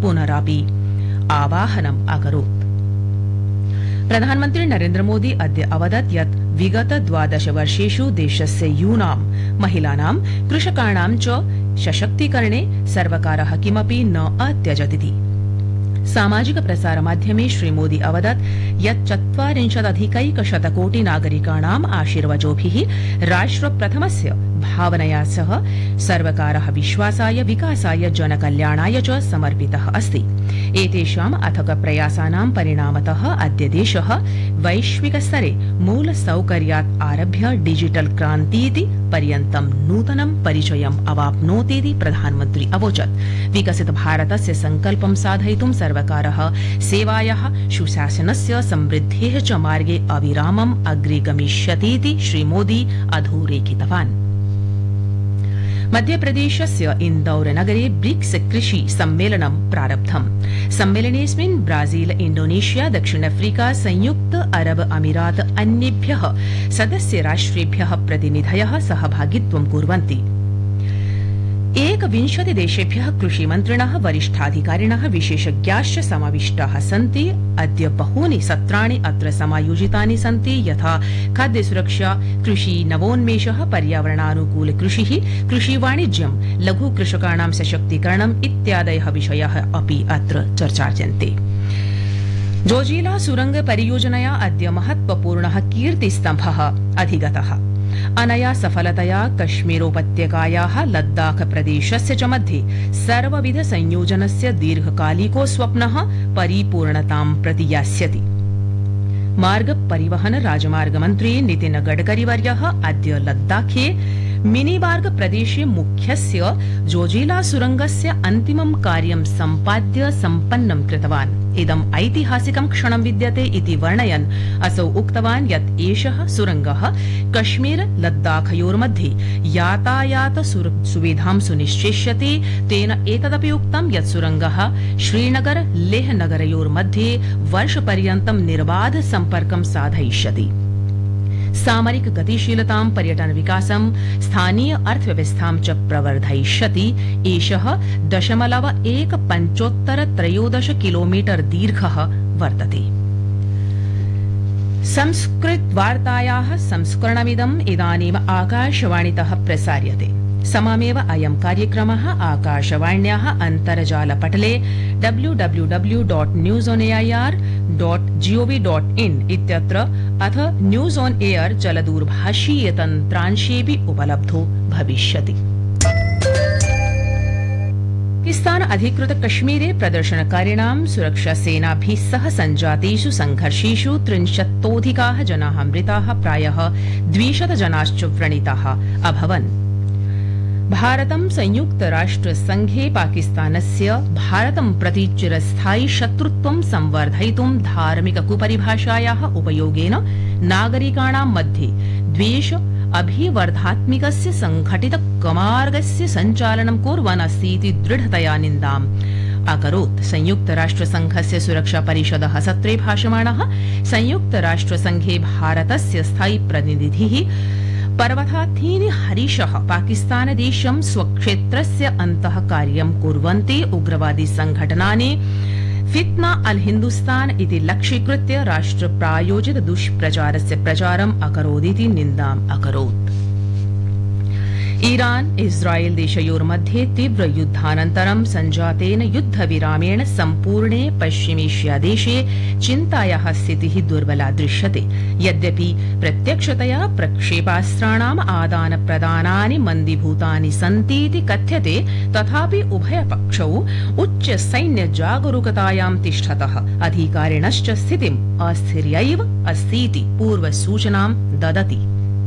पुनरापि आवाहनम् अकरोत्। प्रधानमन्त्री नरेन्द्र मोदी अद्य अवदत् यत् विगत 12 वर्षेषु देशस्य यूनां महिलानां कृषकाणां च सशक्तीकरणे सर्वकारः किमपि न अत्यजतिति। सामाजिक प्रसार माध्यमे श्रीमोदी अवदत् यत् 40,000 कोटि नागरिकाणाम् आशीर्वचोभिः राष्ट्र प्रथमस्य भावनया सह सर्वकारः विश्वासाय विकासाय जनकल्याणाय च समर्पितः अस्ति। एतेषाम् अथक प्रयासानां परिणामतः अद्य देशः वैश्विक स्तरे मूलसौकर्यात् आरभ्य डिजिटल क्रान्तीति पर्यन्तं नूतनं परिचयम् अवाप्नोतीति प्रधानमन्त्री अवोचत्। विकसित भारतस्य संकल्पं साधयितुं सर्वकारः सेवायाः सुशासनस्य समृद्धेः च मार्गे अविरामम् अग्रे गमिष्यतीति श्रीमोदी अधोरेखितवान्। मध्यप्रदेशस्य इन्दौर नगरे ब्रिक्स कृषि सम्मेलनं प्रारब्धम्। सम्मेलनेऽस्मिन् ब्राजील, इंडोनेशिया, दक्षिण अफ्रीका, संयुक्त अरब अमीरात अन्येभ्यः सदस्य राष्ट्रेभ्यः प्रतिनिधयः सहभागित्वं कुर्वन्ति। 21 देशेभ्यः कृषिमन्त्रिणः, वरिष्ठाधिकारिणः, विशेषज्ञाश्च समाविष्टाः सन्ति। अद्य बहूनि सत्राणि अत्र समायोजितानि सन्ति, यथा खाद्यसुरक्षा, कृषि नवोन्मेषः, पर्यावरणानुकूल कृषिः, कृषिवाणिज्यं, लघुकृषकाणां सशक्तीकरणम् इत्यादयः विषयाः अपि अत्र चर्चार्यन्ते। जोजिला सुरंग परियोजनया अद्य महत्वपूर्णः कीर्तिस्तम्भः अधिगतः। अनया सफलतया कश्मीरोपत्यकायाः लद्दाख प्रदेशस्य च मध्ये सर्वविध संयोजनस्य दीर्घकालिको स्वप्नः परिपूर्णतां प्रति यास्यति। मार्ग परिवहन राजमार्ग मन्त्री नितिन गडकरी वर्यः अद्य लद्दाखे मिनीबार्ग प्रदेशे मुख्यस्य जोजिला सुरंगस्य अन्तिमं कार्यं सम्पाद्य सम्पन्नं कृतवान्। इदम् ऐतिहासिकं क्षणं विद्यते इति वर्णयन् असौ उक्तवान् यत् एषः सुरंगः कश्मीर लद्दाखयोर्मध्ये यातायात सुविधां सुनिश्चेष्यति। तेन एतदपि उक्तं यत् सुरंगः श्रीनगर लेह नगरयोर्मध्ये वर्षपर्यन्तं निर्बाध सम्पर्कं साधयिष्यति। सामरिक गतिशीलतां, पर्यटन विकासं, स्थानीय अर्थव्यवस्थां च प्रवर्धयिष्यति। एषः 0.113 किलोमीटर दीर्घः वर्तते। संस्कृत वार्तायाः संस्करणमिदम् इदानीम् आकाशवाणीतः प्रसार्यते। सममेव अयं कार्यक्रमः आकाशवाण्याः अन्तर्जालपटले www.newsonair.gov.in इत्यत्र अथ न्यूज ऑन एयर जलदूरभाषीय तन्त्रांशेऽपि उपलब्धो भविष्यति। पाकिस्तान अधिकृत कश्मीरे प्रदर्शनकारिणां सुरक्षासेनाभिः सह सञ्जातेषु संघर्षेषु 30तोऽधिकाः जनाः मृताः, प्रायः 200 जनाश्च व्रणिताः अभवन्। भारतं संयुक्त राष्ट्र संघे पाकिस्तानस्य भारतं प्रति चिरस्थायि शत्रुत्वं संवर्धयितुं धार्मिक कुपरिभाषायाः उपयोगेन नागरिकाणां मध्ये द्वेष अभिवर्धात्मिकस्य संघटित कमार्गस्य सञ्चालनं कुर्वन् अस्ति इति दृढतया निन्दाम् अकरोत्। संयुक्त राष्ट्र संघस्य सुरक्षा परिषदः सत्रे भाषमाणः संयुक्त राष्ट्र संघे भारतस्य स्थायी प्रतिनिधिः पर्वतार्थीनि हरीशः पाकिस्तानदेशं स्वक्षेत्रस्य अन्तः कार्यं कुर्वन्ति उग्रवादी संघटनानि फितना अल हिन्दुस्तान इति लक्ष्यीकृत्य राष्ट्र प्रायोजित दुष्प्रचारस्य प्रचारम् अकरोदिति निन्दाम् अकरोत्। ईरान इस्राएल देशयोर्मध्ये तीव्र युद्धानन्तरं सञ्जातेन युद्धविरामेण सम्पूर्णे पश्चिमेष्या देशे चिन्तायाः स्थितिः दुर्बला दृश्यते। यद्यपि प्रत्यक्षतया प्रक्षेपास्त्राणाम् आदान प्रदानानि मन्दीभूतानि सन्तीति कथ्यते, तथापि उभयपक्षौ उच्च सैन्य जागरूकतायां तिष्ठतः अधिकारिणश्च स्थितिम् अस्थिर्यैव अस्तीति पूर्वसूचनां ददति।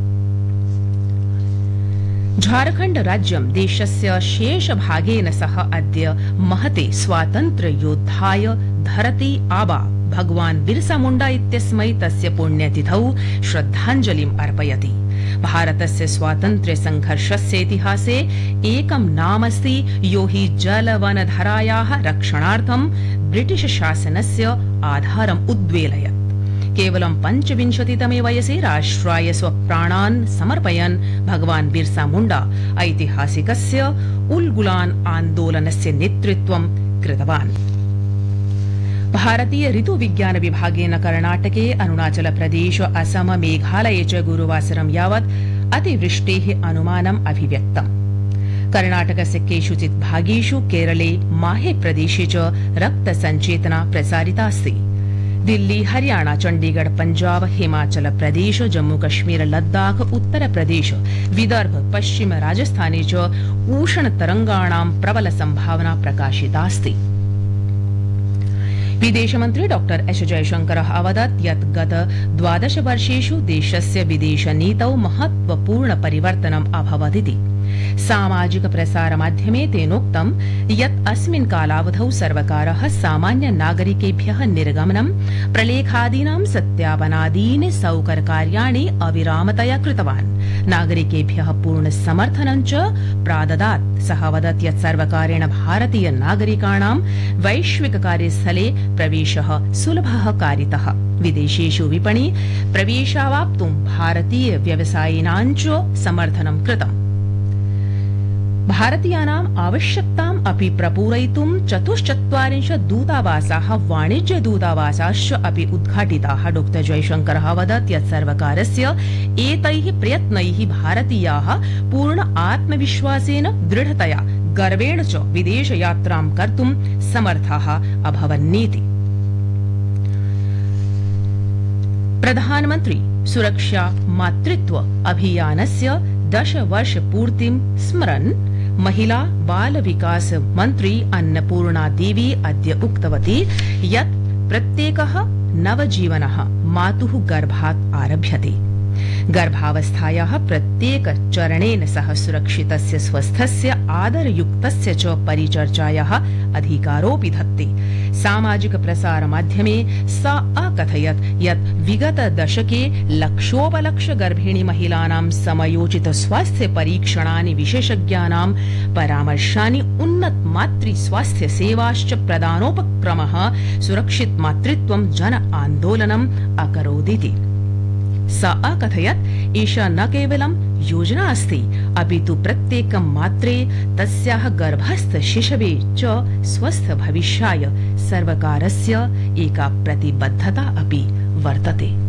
झारखण्ड राज्यं देशस्य शेषभागेन सह अद्य महते स्वातन्त्र्ययोद्धाय धरती आबा भगवान् बिरसा मुण्डा इत्यस्मै तस्य पुण्यतिथौ श्रद्धाञ्जलिम् अर्पयति। भारतस्य स्वातन्त्र्य संघर्षस्य इतिहासे एकं नामस्ति यो हि जलवनधरायाः रक्षणार्थं ब्रिटिश शासनस्य आधारम् उद्वेलयत्। केवलं 25तमे वयसि राष्ट्राय स्वप्राणान् समर्पयन् भगवान् बिरसा मुण्डा ऐतिहासिकस्य उल्गुलान आन्दोलनस्य नेतृत्वं स्वीकृतवान्। भारतीय ऋतु विज्ञान विभागेन कर्णाटके, अरुणाचल प्रदेश, असम, मेघालये च गुरुवासरं यावत् अतिवृष्टेः अनुमानम् अभिव्यक्तम्। कर्णाटकस्य केषुचित् भागेषु, केरले, माहे प्रदेशे च रक्तसञ्चेतना प्रसारितास्ति। दिल्ली, हरियाणा, चण्डीगढ़, पंजाब, हिमाचल प्रदेश, जम्मू कश्मीर, लद्दाख, उत्तर प्रदेश, विदर्भ, पश्चिम राजस्थाने च उष्णतरंगाणां प्रबल संभावना प्रकाशितास्ति। विदेशमन्त्री डॉ एस जयशंकरः अवदत् यत् गत 12 वर्षेषु देशस्य विदेशनीतौ महत्वपूर्ण परिवर्तनम् अभवदिति। सामाजिक प्रसारमाध्यमे तेनोक्तं यत् अस्मिन् कालावधौ सर्वकारः सामान्य नागरिकेभ्यः निर्गमनं, प्रलेखादीनां सत्यापनादीनि सौकर्यकार्याणि अविरामतया कृतवान्, नागरिकेभ्यः पूर्ण समर्थनं च प्राददात्। सः वदत् यत् सर्वकारेण भारतीय नागरिकाणां वैश्विक कार्यस्थले प्रवेशः सुलभः कारितः। विदेशेषु विपणि प्रवेशावाप्तुं भारतीय व्यवसायिनां च समर्थनं कृतम्। भारतीयानाम् आवश्यकताम् अपि प्रपूरयितुं 44 दूतावासाः, वाणिज्य दूतावासाश्च अपि उद्घाटिताः। डॉ जयशंकरः अवदत् यत् सर्वकारस्य एतैः प्रयत्नैः भारतीयाः पूर्ण आत्मविश्वासेन, दृढतया, गर्वेण च विदेशयात्रां कर्तुं समर्थाः अभवन्नीति। प्रधानमन्त्री सुरक्षा मातृत्व अभियानस्य 10 वर्ष पूर्तिं स्मरन् महिला बाल विकास मन्त्री अन्नपूर्णा देवी अद्य उक्तवती यत् प्रत्येकः नवजीवनः मातुः गर्भात् आरभ्यते। गर्भावस्थायाः प्रत्येक चरणेन सह सुरक्षितस्य, स्वस्थस्य, आदरयुक्तस्य च परिचर्चायाः अधिकारोऽपि धत्ते। सामाजिक प्रसार माध्यमे सा अकथयत् यत् विगत दशके लक्षोपलक्ष गर्भिणी महिलानां समयोचित स्वास्थ्य परीक्षणानि, विशेषज्ञानां परामर्शानि, उन्नत मातृ स्वास्थ्य सेवाश्च प्रदानोपक्रमः सुरक्षित मातृत्वं जन आन्दोलनम् अकरोदिति। सा अकथयत् एषा न केवलं योजना अस्ति, अपि तु प्रत्येकं मात्रे, तस्याः गर्भस्थ शिशवे च स्वस्थ भविष्याय सर्वकारस्य एका प्रतिबद्धता अपि वर्तते।